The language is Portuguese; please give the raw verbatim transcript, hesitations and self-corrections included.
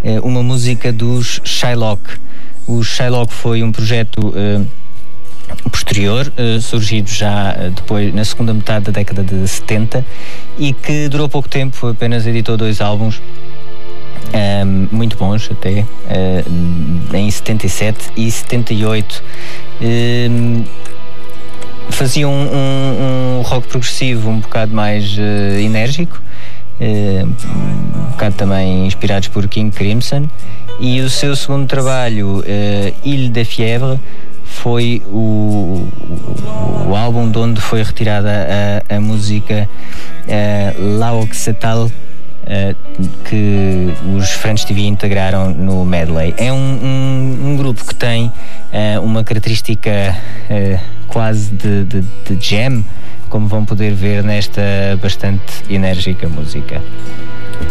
uma música dos Shylock. O Shylock foi um projeto posterior, surgido já depois, na segunda metade da década de setenta, e que durou pouco tempo, apenas editou dois álbuns, Um, muito bons até, uh, em setenta e sete e setenta e oito. Um, faziam um, um, um rock progressivo um bocado mais uh, enérgico, uh, um bocado também inspirados por King Crimson, e o seu segundo trabalho, uh, Ile de Fièvre, foi o, o, o álbum de onde foi retirada a, a música uh, La Occidental, Uh, que os French T V integraram no medley. É um, um, um grupo que tem uh, uma característica uh, quase de, de, de jam, como vão poder ver nesta bastante enérgica música.